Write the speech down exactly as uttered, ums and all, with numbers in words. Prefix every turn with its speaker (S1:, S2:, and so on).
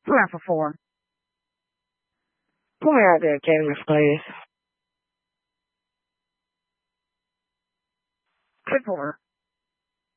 S1: Round for four.
S2: Pull me out there, Cadmus, please.
S1: Clip four.